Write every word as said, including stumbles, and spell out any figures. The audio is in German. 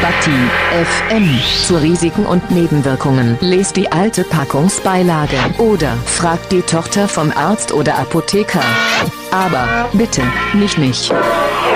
Demokratie F M. Zu Risiken und Nebenwirkungen lest die alte Packungsbeilage oder fragt die Tochter vom Arzt oder Apotheker. Aber bitte, nicht mich.